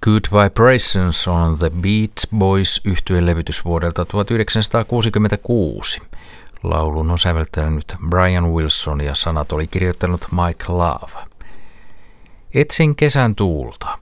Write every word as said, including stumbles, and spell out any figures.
Good Vibrations on the Beach Boys -yhtyeen levytys vuodelta tuhatyhdeksänsataakuusikymmentäkuusi. Laulun on säveltänyt Brian Wilson ja sanat oli kirjoittanut Mike Love. Etsin kesän tuulta.